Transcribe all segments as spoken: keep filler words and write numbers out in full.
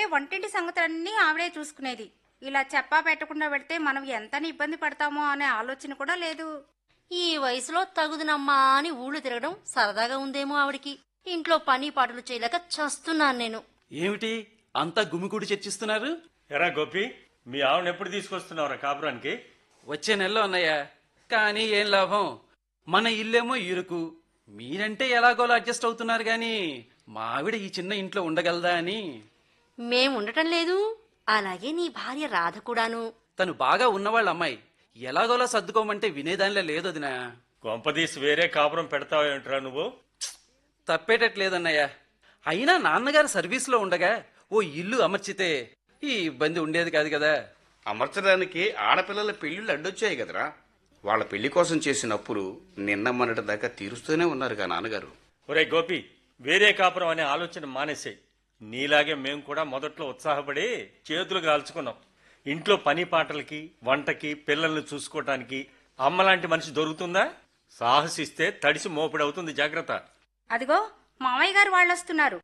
వంటింటి సంగతులన్నీ ఆవిడే చూసుకునేది. ఇలా చెప్పా పెట్టకుండా పెడితే మనం ఎంతని ఇబ్బంది పడతామో అనే ఆలోచన కూడా లేదు. ఈ వయసులో తగుదునమ్మా అని ఊళ్ళు తిరగడం సరదాగా ఉందేమో ఆవిడికి. ఇంట్లో పని పాటలు చేయలేక చస్తున్నాను నేను. ఏమిటి అంతా గుమికూడి చర్చిస్తున్నారు? ఎరా గోపి, మీ ఆవిడని ఎప్పుడు తీసుకొస్తున్నావురా కాపురానికి? వచ్చే నెలలో అన్నయ్య. కానీ ఏం లాభం, మన ఇల్లేమో ఇరుకు. మీరంటే ఎలాగోలా అడ్జస్ట్ అవుతున్నారు గాని మా ఆవిడ ఈ చిన్న ఇంట్లో ఉండగలదా అని. మేముండటం లేదు, అలాగే నీ భార్య రాధ కూడాను. తను బాగా ఉన్నవాళ్ళ అమ్మాయి, ఎలాగోలా సర్దుకోమంటే వినేదానిలా లేదు వదినా. కొంపదీసి వేరే కాపురం పెడతావేమిట్రా నువ్వు? తప్పేటట్లేదన్నయ్య. అయినా నాన్నగారు సర్వీస్లో ఉండగా ఓ ఇల్లు అమర్చితే ఈ ఇబ్బంది ఉండేది కాదు కదా. అమర్చడానికి ఆడపిల్లల పెళ్లిళ్ళు అడ్డొచ్చాయి కదరా. వాళ్ళ పెళ్లి కోసం చేసిన అప్పులు నిన్న మొన్నటి దాకా తీరుస్తూనే ఉన్నారుగా నాన్నగారు. ఒరే గోపి, వేరే కాపురం అనే ఆలోచన మానేసాయి. నీలాగే మేము కూడా మొదట్లో ఉత్సాహపడి చేతులు కాల్చుకున్నాం. ఇంట్లో పని పాటలకి, వంటకి, పిల్లల్ని చూసుకోవటానికి అమ్మలాంటి మనిషి దొరుకుతుందా? సాహసిస్తే తడిసి మోపుడవుతుంది, జాగ్రత్త. అదిగో మామయ్య గారు వాళ్ళు వస్తున్నారు.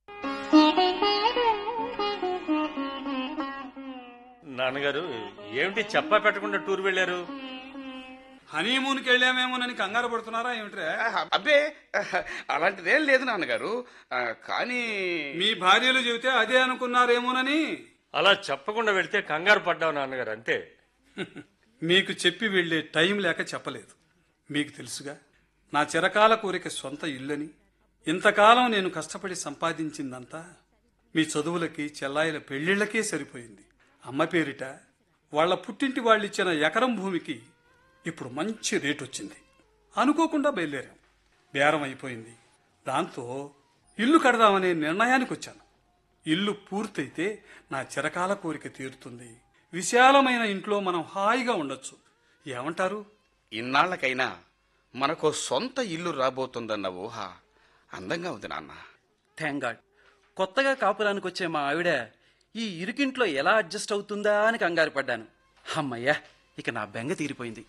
నాన్నగారు ఏమిటి చెప్పా పెట్టకుండా టూర్ వెళ్ళారు? హనీమూన్కి వెళ్ళామేమోనని కంగారు పడుతున్నారా ఏమిట్రా? అబ్బే, అలాంటిదేం లేదు నాన్నగారు. కానీ మీ భార్యలు చెబితే అదే అనుకున్నారేమోనని. అలా చెప్పకుండా వెళ్తే కంగారు పడ్డావు నాన్నగారు, అంతే. మీకు చెప్పి వెళ్లే టైం లేక చెప్పలేదు. మీకు తెలుసుగా నా చిరకాల కోరిక సొంత ఇల్లని. ఇంతకాలం నేను కష్టపడి సంపాదించిందంతా మీ చదువులకి, చెల్లాయిల పెళ్లిళ్లకే సరిపోయింది. అమ్మ పేరిట వాళ్ల పుట్టింటి వాళ్ళిచ్చిన ఎకరం భూమికి ఇప్పుడు మంచి రేటు వచ్చింది. అనుకోకుండా బయలుదేరాం. బేరం అయిపోయింది. దాంతో ఇల్లు కడదామనే నిర్ణయానికి వచ్చాను. ఇల్లు పూర్తయితే నా చిరకాల కోరిక తీరుతుంది. విశాలమైన ఇంట్లో మనం హాయిగా ఉండొచ్చు. ఏమంటారు? ఇన్నాళ్లకైనా మనకు సొంత ఇల్లు రాబోతుందన్న ఊహ అందంగా ఉంది నాన్న. Thank God. కొత్తగా కాపురానికి వచ్చే మా ఆవిడ ఈ ఇరుకింట్లో ఎలా అడ్జస్ట్ అవుతుందా అని కంగారు పడ్డాను. అమ్మయ్యా, ఇక నా బెంగ తీరిపోయింది.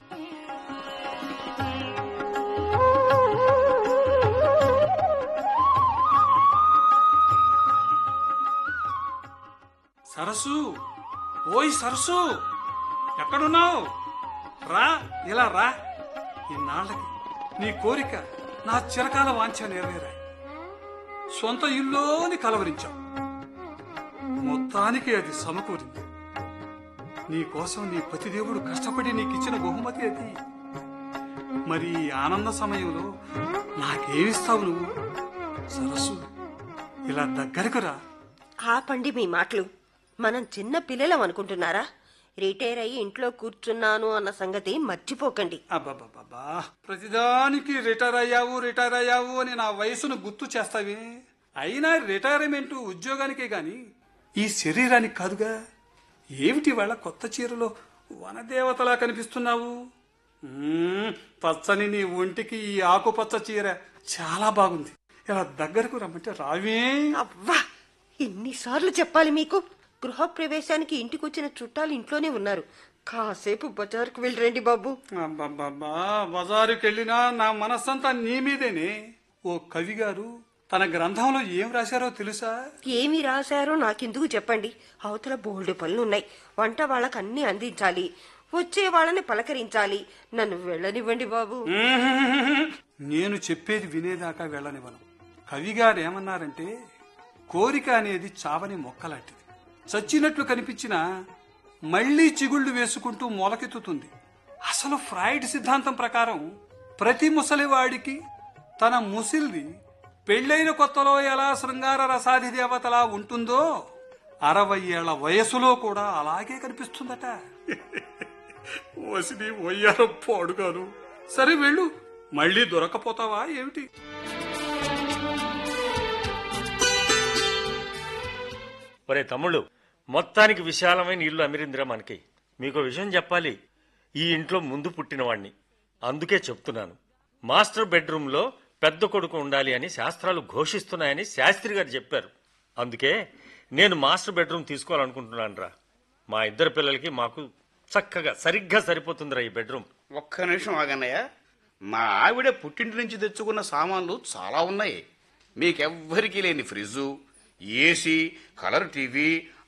సరస్సు, ఓయ్ సరస్సు, ఎక్కడున్నావు? రా, ఇలా రా. ఇన్నాళ్ళకి నీ కోరిక, నా చిరకాల వాంఛ నెరవేరాయి. సొంత ఇల్లోని కలవరించావు. మొత్తానికి అది సమకూరింది. నీ కోసం నీ పతిదేవుడు కష్టపడి నీకిచ్చిన బహుమతి అది. మరి ఈ ఆనంద సమయంలో నాకేమిస్తావు నువ్వు? సరస్సు, ఇలా దగ్గరకు రా. ఆపండి మీ మాటలు. మనం చిన్న పిల్లలం అనుకుంటున్నారా? రిటైర్ అయ్యి ఇంట్లో కూర్చున్నాను అన్న సంగతి మర్చిపోకండి. అబ్బాబాబా, ప్రతిదానికి రిటైర్ అయ్యావు రిటైర్ అయ్యావు అని నా వయసును గుర్తు చేస్తావే. అయినా రిటైర్మెంట్ ఉద్యోగానికే గాని ఈ శరీరానికి కాదుగా. ఏమిటి వాళ్ళ కొత్త చీరలో వనదేవతలా కనిపిస్తున్నావు? పచ్చని నీ ఒంటికి ఈ ఆకుపచ్చ చీర చాలా బాగుంది. ఇలా దగ్గరకు రమ్మంటే రావే. అవ్వా, ఎన్నిసార్లు చెప్పాలి మీకు? గృహప్రవేశానికి ఇంటికొచ్చిన చుట్టాలు ఇంట్లోనే ఉన్నారు. కాసేపు బజారుకు వెళ్ళరండి బాబు. అబ్బాబ్బా, బజారుకి వెళ్ళినా నా మనస్సంతా నీ మీదేనే. ఓ కవి గారు తన గ్రంథంలో ఏం రాశారో తెలుసా? ఏమి రాశారో నాకెందుకు చెప్పండి. అవతల బోల్డు పనులున్నాయి. వంట వాళ్ళకి అన్ని అందించాలి, వచ్చే వాళ్ళని పలకరించాలి. నన్ను వెళ్ళనివ్వండి బాబు. నేను చెప్పేది వినేదాకా వెళ్ళనివ్వను. కవిగారు ఏమన్నారంటే, కోరిక అనేది చావని మొక్కలాంటిది. చచ్చినట్లు కనిపించినా మళ్లీ చిగుళ్లు వేసుకుంటూ మొలకెత్తుతుంది. అసలు ఫ్రాయిడ్ సిద్ధాంతం ప్రకారం ప్రతి ముసలివాడికి తన ముసిల్ది పెళ్లైన కొత్తలో ఎలా శృంగార రసాది దేవతలా ఉంటుందో అరవై ఏళ్ల వయసులో కూడా అలాగే కనిపిస్తుందట. వసిని వయ్యారో పాడుగాను. సరే వెళ్ళు, మళ్ళీ దొరకపోతావా ఏమిటి? ఒరే తమ్ముళ్ళు, మొత్తానికి విశాలమైన ఇల్లు అమిరిందిరా మనకి. మీకు విషయం చెప్పాలి. ఈ ఇంట్లో ముందు పుట్టినవాణ్ణి, అందుకే చెప్తున్నాను. మాస్టర్ బెడ్రూమ్లో పెద్ద కొడుకు ఉండాలి అని శాస్త్రాలు ఘోషిస్తున్నాయని శాస్త్రి గారు చెప్పారు. అందుకే నేను మాస్టర్ బెడ్రూమ్ తీసుకోవాలనుకుంటున్నాను రా. మా ఇద్దరు పిల్లలకి మాకు చక్కగా సరిగ్గా సరిపోతుందిరా ఈ బెడ్రూమ్. ఒక్క నిమిషం ఆగన్నయ్య. మా ఆవిడ పుట్టింటి నుంచి తెచ్చుకున్న సామాన్లు చాలా ఉన్నాయి. మీకెవ్వరికీ లేని ఫ్రిడ్జు, ఏసీ, కలర్ టీవీ,